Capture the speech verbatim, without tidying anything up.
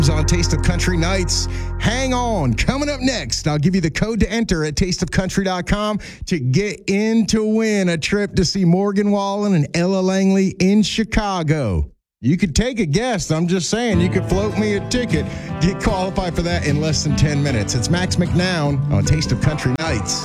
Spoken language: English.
on Taste of Country Nights. Hang on. Coming up next, I'll give you the code to enter at taste of country dot com to get in to win a trip to see Morgan Wallen and Ella Langley in Chicago. You could take a guess. I'm just saying, you could float me a ticket. Get qualified for that in less than ten minutes. It's Max McNown on Taste of Country Nights.